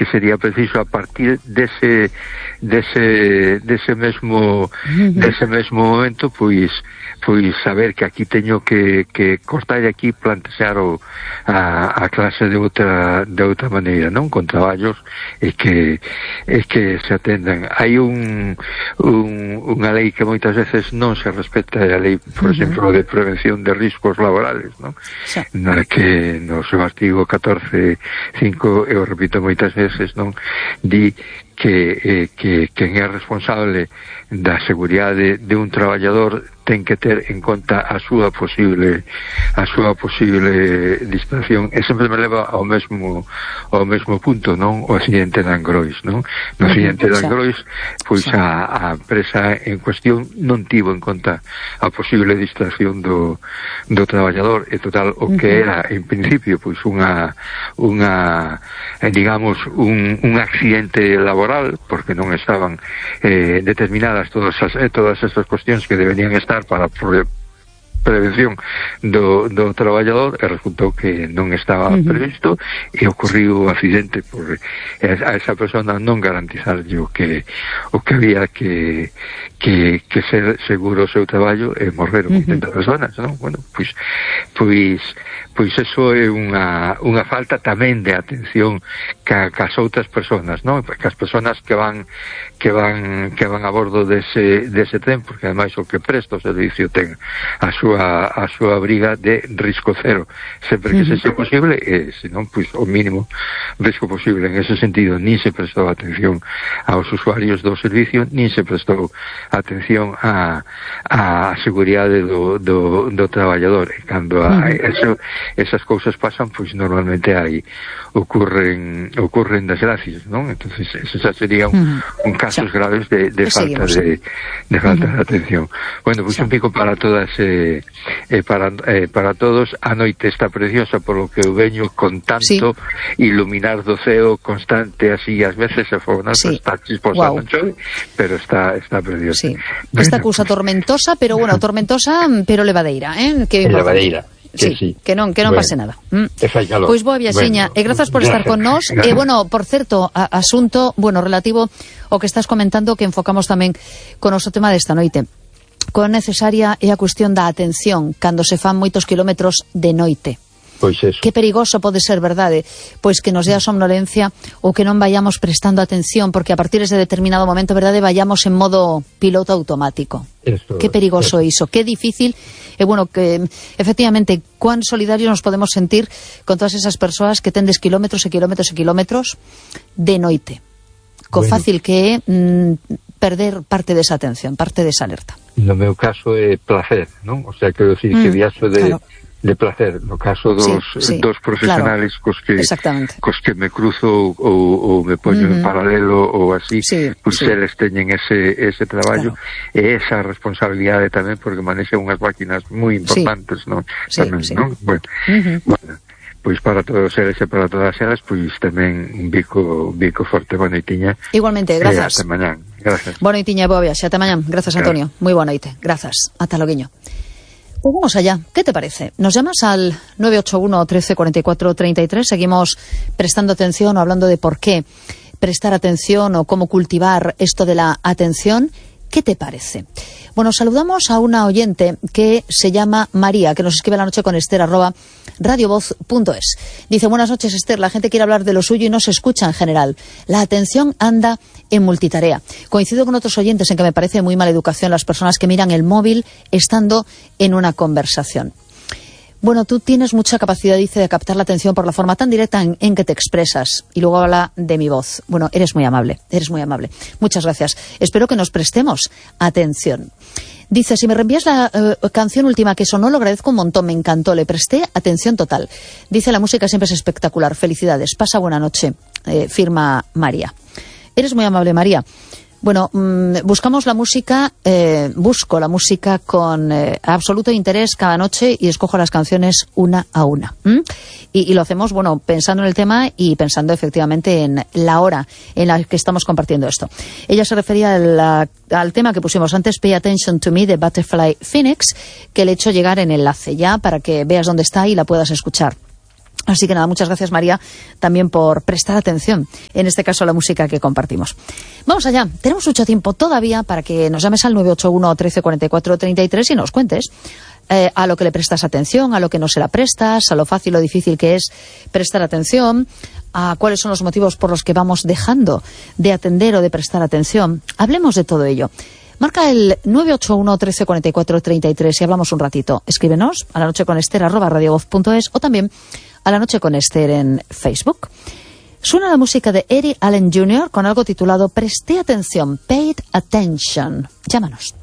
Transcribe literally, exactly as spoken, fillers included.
que sería preciso a partir dese dese dese mesmo dese mesmo momento pois pois saber que aquí teño que, que cortar aquí plantear o, a, a clase de outra de outra maneira, non? Con traballos e que e que se atendan. Hai un, un unha lei que moitas veces non se respeta, a lei, por uh-huh. exemplo, de prevención de riscos laborales, non? Sí. Na que no seu artigo catorce cinco, eu repito moitas veces, non? Di que, eh, que quen é responsable da seguridade de un traballador ten que ter en conta a súa posible a súa posible distracción, e sempre me leva ao mesmo ao mesmo punto, non? O accidente de Angrois, non? No accidente de Angrois, pois a, a empresa en cuestión non tivo en conta a posible distracción do, do traballador, e total o que era en principio pois unha unha digamos un, un accidente laboral, porque non estaban eh, determinadas todas as, eh, todas estas cuestións que deberían estar para pre prevención do, do traballador, e resultou que non estaba uh-huh. previsto, e ocorriu o accidente por a esa persona non garantizarlle o que o que había que que, que ser seguro o seu traballo, e morreron uh-huh. oitenta personas, non? Bueno, pois pois pois eso é unha unha falta tamén de atención ca, cas outras personas, non? Cas personas que van que van que van a bordo dese dese tren, porque ademais o que presta o servicio ten a súa a súa briga de risco cero, sempre que uh-huh. sexa posible, e senón pois o mínimo risco posible. En ese sentido, nin se prestou atención aos usuarios do servicio, nin se prestou atención a a seguridade do do, do traballador. E cando a, uh-huh. eso esas cousas pasan, pois normalmente hai ocurren ocurren desgracias, non? Entonces eso xa sería un, uh-huh. un casos xa. graves de, de falta de, de falta uh-huh. de atención. Bueno, pois xa. un pico para todas eh, eh, para, eh, para todos. A noite está preciosa, polo que eu veño con tanto sí. iluminar do ceo constante, así ás veces se fogna, sí. está chisposa, wow. non chove, pero está está preciosa. Sí. Bueno. Esta cousa tormentosa, pero bueno, tormentosa, pero levadeira, eh? Que levadeira. Que sí, sí, que non, que non bueno, pase nada. Mm. Pois boa viaxiña, bueno, e grazas por estar con nós. E eh, bueno, por certo, a, asunto, bueno, relativo ao que estás comentando, que enfocamos tamén con o noso tema desta noite. Coa necesaria é a cuestión da atención cando se fan moitos kilómetros de noite. Pois eso. Que perigoso pode ser, verdade? Pois que nos dé a somnolencia ou que non vayamos prestando atención, porque a partir de determinado momento, verdade, vayamos en modo piloto automático. Eso, que perigoso é iso, que difícil. E bueno, que efectivamente, cuán solidarios nos podemos sentir con todas esas persoas que tendes kilómetros e kilómetros e kilómetros de noite. Co bueno. fácil que é mm, perder parte desa atención, parte desa alerta. No meu caso é placer, non? O sea, quero dicir que mm, viaxo de... Claro. de placer, no caso dos, sí, sí, dos profesionales claro, cos que cos que me cruzo ou, ou me poño uh-huh. en paralelo ou así, sí, pues sí. eles teñen ese, ese traballo claro. e esa responsabilidade tamén, porque manexan unhas máquinas moi importantes, sí. non? Sí, tamén, sí. non? Bueno, uh-huh. bueno, pois para todos eles e para todas elas, pois tamén un bico, un bico forte. Boa noitiña. Igualmente, grazas. E ata mañán. Grazas. Boa noitiña e boa viaxe. Ata mañán. Grazas, Antonio. Claro. Moi boa noite. Grazas. Ata loguiño. Pues vamos allá. ¿Qué te parece? Nos llamas al nueve ocho uno, trece, cuarenta y cuatro, treinta y tres. Seguimos prestando atención o hablando de por qué prestar atención o cómo cultivar esto de la atención. ¿Qué te parece? Bueno, saludamos a una oyente que se llama María, que nos escribe la noche con Esther, arroba radiovoz punto es. Dice, buenas noches, Esther, la gente quiere hablar de lo suyo y no se escucha en general. La atención anda en multitarea. Coincido con otros oyentes en que me parece muy mala educación las personas que miran el móvil estando en una conversación. Bueno, tú tienes mucha capacidad, dice, de captar la atención por la forma tan directa en, en que te expresas. Y luego habla de mi voz. Bueno, eres muy amable, eres muy amable. Muchas gracias. Espero que nos prestemos atención. Dice, si me reenvías la uh, canción última que sonó, lo agradezco un montón, me encantó, le presté atención total. Dice, la música siempre es espectacular, felicidades, pasa buena noche, eh, firma María. Eres muy amable, María. Bueno, mmm, buscamos la música, eh, busco la música con eh, absoluto interés cada noche y escojo las canciones una a una. ¿Mm? Y, y lo hacemos, bueno, pensando en el tema y pensando efectivamente en la hora en la que estamos compartiendo esto. Ella se refería a la, al tema que pusimos antes, Pay Attention to Me, de Butterfly Phoenix, que le he hecho llegar en enlace ya para que veas dónde está y la puedas escuchar. Así que nada, muchas gracias, María, también por prestar atención, en este caso a la música que compartimos. Vamos allá, tenemos mucho tiempo todavía para que nos llames al nueve ocho uno, trece, cuarenta y cuatro, treinta y tres y nos cuentes eh, a lo que le prestas atención, a lo que no se la prestas, a lo fácil o difícil que es prestar atención, a cuáles son los motivos por los que vamos dejando de atender o de prestar atención. Hablemos de todo ello. Marca el nueve ocho uno, trece, cuarenta y cuatro, treinta y tres y hablamos un ratito. Escríbenos a la noche con Esther arroba radiovoz punto es o también a la noche con Esther en Facebook. Suena la música de Eddie Allen junior con algo titulado Presté atención, Paid Attention. Llámanos.